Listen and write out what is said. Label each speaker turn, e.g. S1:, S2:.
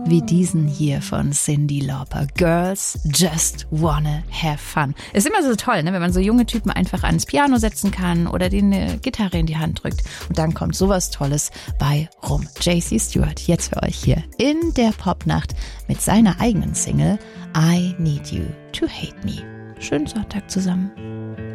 S1: wie diesen hier von Cyndi Lauper. Girls just wanna have fun. Ist immer so toll, ne? Wenn man so junge Typen einfach ans Piano setzen kann oder denen eine Gitarre in die Hand drückt. Und dann kommt sowas Tolles bei rum. JC Stewart, jetzt für euch hier in der Popnacht mit seiner eigenen Single I Need You to Hate Me. Schönen Sonntag zusammen.